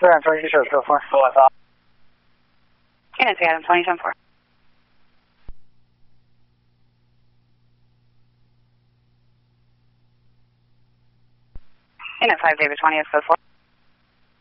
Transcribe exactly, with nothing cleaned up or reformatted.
Sierra twenty seven four four. Unit three, Adam twenty seven four. Unit five, David twenty, code four.